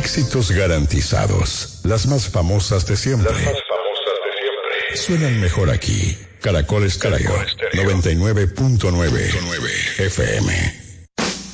Éxitos garantizados. Las más famosas de siempre. Suenan mejor aquí. Caracol Estéreo 99.9 FM.